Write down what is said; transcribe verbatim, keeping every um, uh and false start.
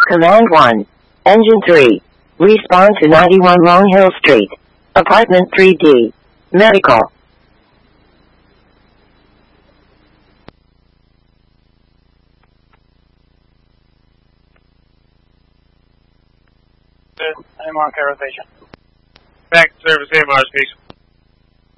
Command one. Engine three. Respawn to ninety-one Long Hill Street. Apartment three D. Medical. I'm on Carroll Station. Back to service, A M R, speaks.